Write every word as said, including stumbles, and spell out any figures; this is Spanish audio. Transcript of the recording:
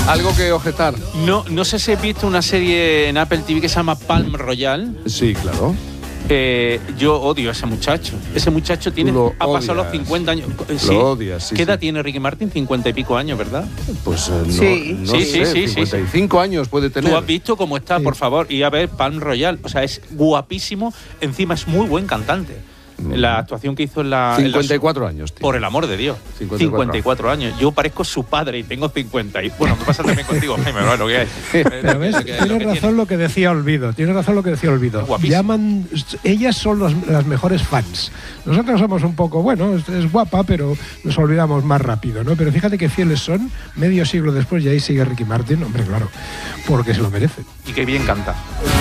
¿Algo que objetar? No, no sé si has visto una serie en Apple T V que se llama Palm Royale. Sí, claro. Eh, yo odio a ese muchacho. Ese muchacho tiene, ha pasado los cincuenta años. Sí. Lo odias, sí. ¿Qué edad sí. tiene Ricky Martin? cincuenta y pico años, ¿verdad? Pues eh, no, Sí. no Sí, sé, sí, sí, cincuenta y cinco sí. años puede tener. Tú has visto cómo está, Sí. por favor, y a ver Palm Royale. O sea, es guapísimo. Encima es muy buen cantante. La actuación que hizo en la... en la- cincuenta y cuatro años, tío. Por el amor de Dios. cincuenta y cuatro cincuenta y cuatro años. Yo parezco su padre y tengo cincuenta. Y, bueno, ¿qué pasa también contigo, Jaime? Bueno, ¿qué hay? Pero ves, tienes razón lo que decía Olvido, tienes razón lo que decía Olvido. Guapísimo. Llaman, ellas son los- las mejores fans. Nosotros somos un poco, bueno, es, es guapa, pero nos olvidamos más rápido, ¿no? Pero fíjate qué fieles son, medio siglo después y ahí sigue Ricky Martin, hombre, claro, porque se lo merece. Y qué bien canta.